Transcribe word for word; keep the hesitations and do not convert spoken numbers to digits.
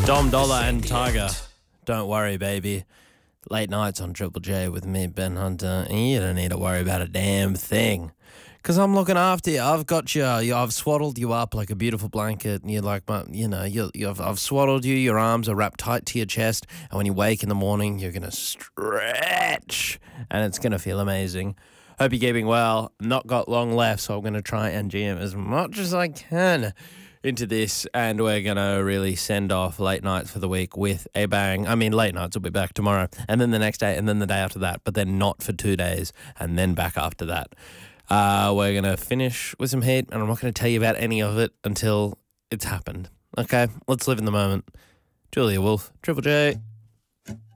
Dom Dollar and Tiger. Don't worry, baby. Late nights on Triple J with me, Ben Hunter, and you don't need to worry about a damn thing. Because I'm looking after you. I've got you. you. I've swaddled you up like a beautiful blanket. And you're like, my, you know, you I've, I've swaddled you. Your arms are wrapped tight to your chest. And when you wake in the morning, you're going to stretch. And it's going to feel amazing. Hope you're keeping well. Not got long left, so I'm going to try and jam as much as I can into this, and we're going to really send off late nights for the week with a bang. I mean, late nights will be back tomorrow, and then the next day, and then the day after that, but then not for two days, and then back after that. Uh, we're going to finish with some heat, and I'm not going to tell you about any of it until it's happened. Okay, let's live in the moment. Julia Wolf, Triple J.